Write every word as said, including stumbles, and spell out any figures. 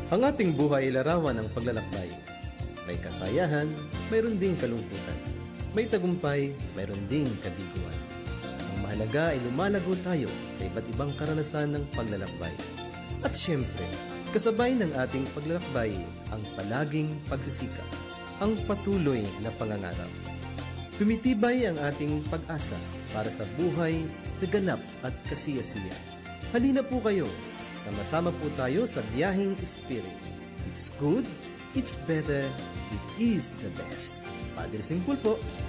Ang ating buhay ay larawan ng paglalakbay. May kasayahan, mayroon ding kalungkutan. May tagumpay, mayroon ding kabiguan. Ang mahalaga ay lumalago tayo sa iba't ibang karanasan ng paglalakbay. At syempre, kasabay ng ating paglalakbay ang palaging pagsisikap, ang patuloy na pangangarap. Tumitibay ang ating pag-asa para sa buhay na ganap at kasiyasiya. Halina po kayo, sama-sama po tayo sa biyaheng Spirit. It's good, it's better, it is the best. Padre Singpul po.